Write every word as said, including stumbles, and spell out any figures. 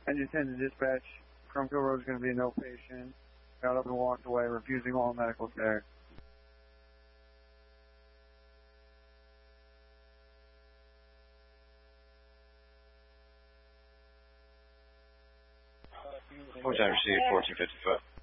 Engine ten to dispatch. Crumpkill Road is going to be a no patient. Got up and walked away, refusing all medical care. Four ten received, fourteen fifty-five.